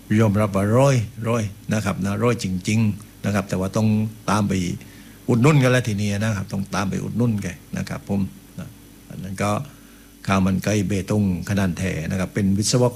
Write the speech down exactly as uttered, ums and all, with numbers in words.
ยอมรับว่าร้อยร้อยนะครับนะร้อยจริงๆนะครับแต่ว่าต้องตามไปอุดหนุนกันแล้วทีนี้นะครับต้องตามไปอุดหนุนแกนะครับผมนะอันนั้นก็ข้าวมันไก่เบตงขนาดแท้นะครับเป็นวิศว